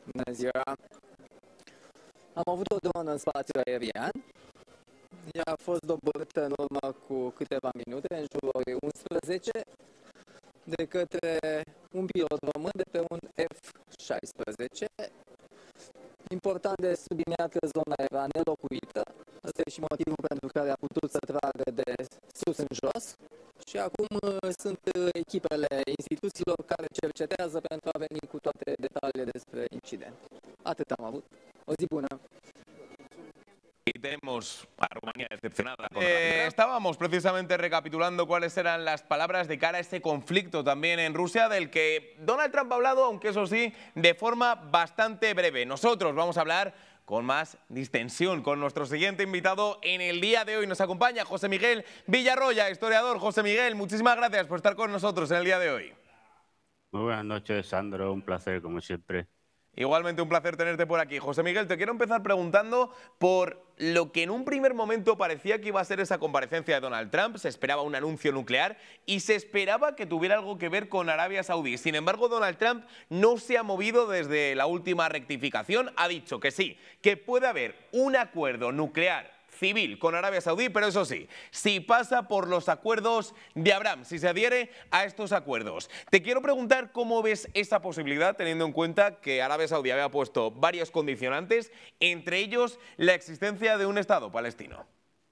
Bună ziua! Am avut o dronă în spațiul aerian. Ea a fost doborâtă în urmă cu câteva minute, în jurul orei 11, de către un pilot român de pe un F-16. Important de subliniat că zona era nelocuită. Asta e și motivul pentru care a putut să tragă de sus în jos. Și acum sunt echipele instituțiilor care cercetează pentru a veni cu toate detaliile despre incident. Atât am avut. O zi bună! Y tenemos a Rumanía decepcionada. Estábamos precisamente recapitulando cuáles eran las palabras de cara a este conflicto también en Rusia, del que Donald Trump ha hablado, aunque eso sí, de forma bastante breve. Nosotros vamos a hablar con más distensión con nuestro siguiente invitado en el día de hoy. Nos acompaña José Miguel Villarroya, historiador. José Miguel, muchísimas gracias por estar con nosotros en el día de hoy. Muy buenas noches, Sandro. Un placer, como siempre. Igualmente un placer tenerte por aquí. José Miguel, te quiero empezar preguntando por lo que en un primer momento parecía que iba a ser esa comparecencia de Donald Trump. Se esperaba un anuncio nuclear y se esperaba que tuviera algo que ver con Arabia Saudí. Sin embargo, Donald Trump no se ha movido desde la última rectificación. Ha dicho que sí, que puede haber un acuerdo nuclear civil con Arabia Saudí, pero eso sí, si pasa por los acuerdos de Abraham, si se adhiere a estos acuerdos. Te quiero preguntar cómo ves esa posibilidad, teniendo en cuenta que Arabia Saudí había puesto varios condicionantes, entre ellos la existencia de un Estado palestino.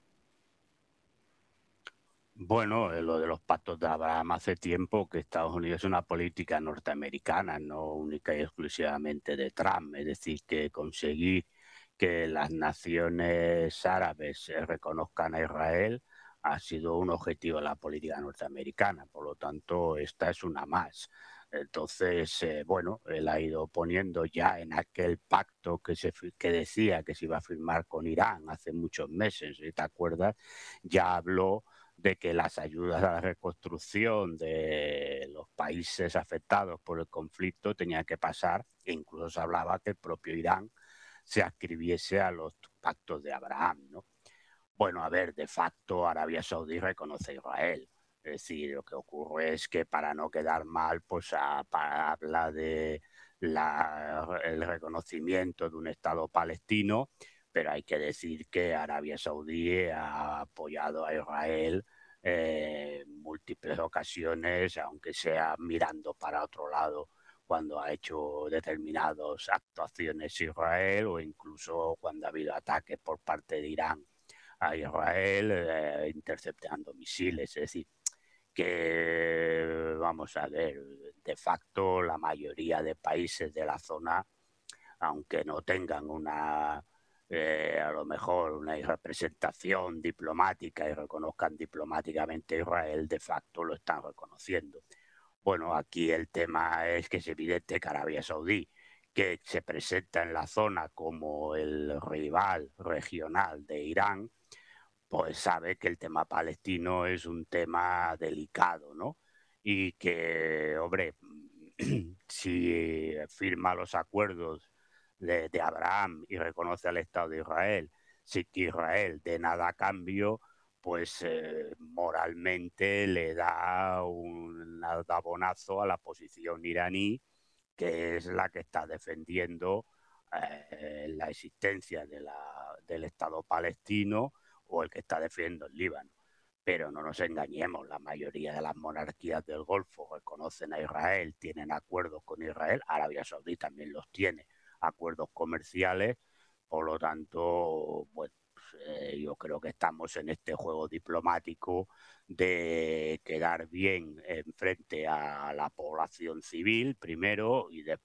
Bueno, lo de los pactos de Abraham hace tiempo que Estados Unidos es una política norteamericana, no única y exclusivamente de Trump, es decir, que conseguir que las naciones árabes reconozcan a Israel ha sido un objetivo de la política norteamericana, por lo tanto esta es una más. Entonces, bueno, él ha ido poniendo ya en aquel pacto que decía que se iba a firmar con Irán hace muchos meses, si te acuerdas, ya habló de que las ayudas a la reconstrucción de los países afectados por el conflicto tenían que pasar, e incluso se hablaba que el propio Irán se adscribiese a los pactos de Abraham, ¿no? Bueno, a ver, de facto Arabia Saudí reconoce a Israel. Es decir, lo que ocurre es que para no quedar mal, pues habla de el reconocimiento de un Estado palestino, pero hay que decir que Arabia Saudí ha apoyado a Israel en múltiples ocasiones, aunque sea mirando para otro lado, cuando ha hecho determinadas actuaciones Israel o incluso cuando ha habido ataques por parte de Irán a Israel, interceptando misiles. Es decir, que vamos a ver, de facto la mayoría de países de la zona, aunque no tengan a lo mejor una representación diplomática y reconozcan diplomáticamente a Israel, de facto lo están reconociendo. Bueno, aquí el tema es que es evidente que Arabia Saudí, que se presenta en la zona como el rival regional de Irán, pues sabe que el tema palestino es un tema delicado, ¿no? Y que, hombre, si firma los acuerdos de Abraham y reconoce al Estado de Israel, sin que Israel dé nada a cambio, pues moralmente le da un aldabonazo a la posición iraní, que es la que está defendiendo la existencia del Estado palestino o el que está defendiendo el Líbano. Pero no nos engañemos, la mayoría de las monarquías del Golfo reconocen a Israel, tienen acuerdos con Israel, Arabia Saudí también los tiene, acuerdos comerciales, por lo tanto, bueno, yo creo que estamos en este juego diplomático de quedar bien en frente a la población civil primero y